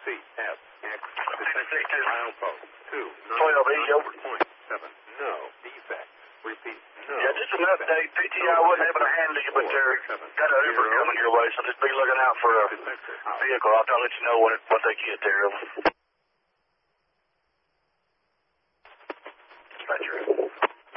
F, X, detected, milepost, 2, 12E, over. 9.7, no, defect, repeat, no. Yeah, just an update. PTI wasn't able to handle you, but they're got an Uber coming your way, so just be looking out for a vehicle. I'll let you know what they get.